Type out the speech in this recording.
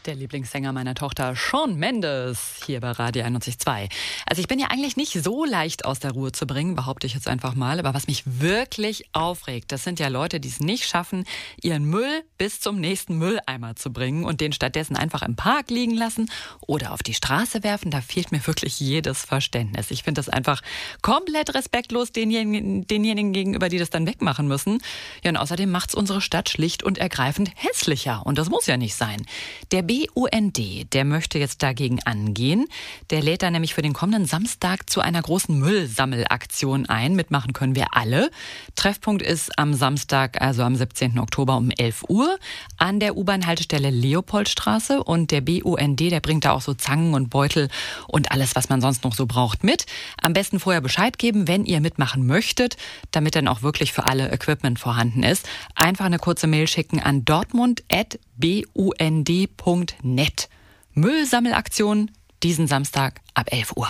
Der Lieblingssänger meiner Tochter, Shawn Mendes, hier bei Radio 91.2. Also ich bin ja eigentlich nicht so leicht aus der Ruhe zu bringen, behaupte ich jetzt einfach mal. Aber was mich wirklich aufregt, das sind ja Leute, die es nicht schaffen, ihren Müll bis zum nächsten Mülleimer zu bringen und den stattdessen einfach im Park liegen lassen oder auf die Straße werfen. Da fehlt mir wirklich jedes Verständnis. Ich finde das einfach komplett respektlos denjenigen gegenüber, die das dann wegmachen müssen. Ja, und außerdem macht es unsere Stadt schlicht und ergreifend hässlicher. Und das muss ja nicht sein. Der BUND, der möchte jetzt dagegen angehen. Der lädt da nämlich für den kommenden Samstag zu einer großen Müllsammelaktion ein. Mitmachen können wir alle. Treffpunkt ist am Samstag, also am 17. Oktober um 11 Uhr an der U-Bahn-Haltestelle Leopoldstraße. Und der BUND, der bringt da auch so Zangen und Beutel und alles, was man sonst noch so braucht, mit. Am besten vorher Bescheid geben, wenn ihr mitmachen möchtet, damit dann auch wirklich für alle Equipment vorhanden ist. Einfach eine kurze Mail schicken an dortmund@bund.net. Müllsammelaktion diesen Samstag ab 11 Uhr.